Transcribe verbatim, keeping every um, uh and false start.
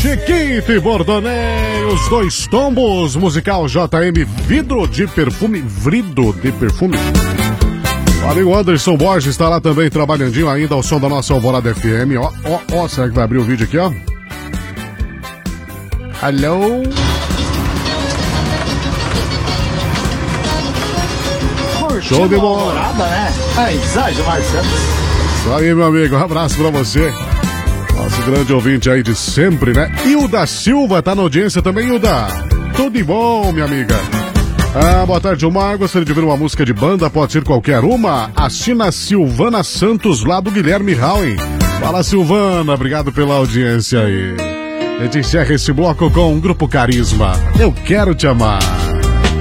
Chiquito e Bordonei, os dois tombos, musical J M, vidro de perfume, vrido de perfume. Olha, o Anderson Borges está lá também, trabalhandinho ainda ao som da nossa Alvorada F M. Ó, ó, ó, será que vai abrir o vídeo aqui, ó? Alô? Show de bola. Alvorada, né? Paisagem Marcelo. Isso aí, meu amigo, um abraço pra você. Nosso grande ouvinte aí de sempre, né? Hilda Silva tá na audiência também, Hilda. Tudo de bom, minha amiga. Ah, boa tarde, Gilmar. Gostaria de ouvir uma música de banda, pode ser qualquer uma. Assina Silvana Santos, lá do Guilherme Howen. Fala, Silvana, obrigado pela audiência aí. A gente encerra esse bloco com o Grupo Carisma. Eu Quero Te Amar.